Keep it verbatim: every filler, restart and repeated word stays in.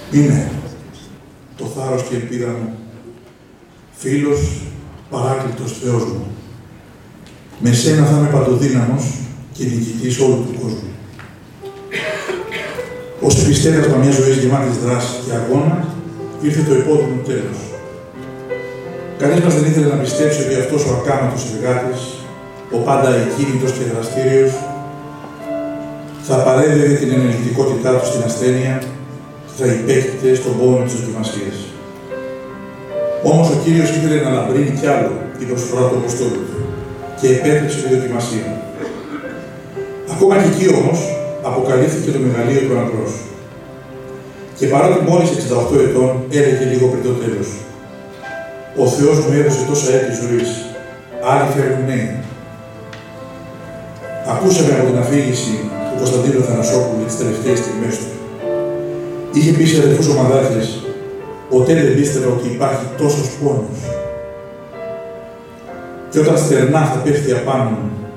Είναι το θάρρος και η ελπίδα μου, φίλος, παράκλητος Θεός μου. Με σένα θα είμαι παντοδύναμος και νικητής όλου του κόσμου. Ως επιστέγασμα μιας ζωής γεμάτης δράση και αγώνα, ήρθε το επώδυνο τέλος. Κανείς μας δεν ήθελε να πιστέψει ότι αυτός ο ακάματος εργάτης, ο πάντα εκκίνητος και δραστήριος, θα παρέδευε την ενεργητικότητά του στην ασθένεια και θα υπέκτηται στον πόνο της δοκιμασίας. Όμως ο Κύριος ήθελε να λαμπρύνει κι άλλο την προσφορά του Αποστόλου του και επέτρεψε τη δοκιμασία. Ακόμα και εκεί όμως αποκαλύφθηκε το μεγαλείο του αναπρός. Και παρότι μόλις εξήντα οκτώ ετών έλεγε λίγο πριν το τέλος: «Ο Θεός μου έδωσε τόσα έτη ζωής, άλλοι φέρνουν νέοι». Ακούσαμε από την αφήγηση του Κωνσταντίνου Θανασόπουλου τις τελευταίες στιγμές του. Είχε πει σε αδελφούς ομαδάρχες: «Ποτέ δεν πίστευα ότι υπάρχει τόσος πόνος. Και όταν στερνά θα πέφτει απάνω μου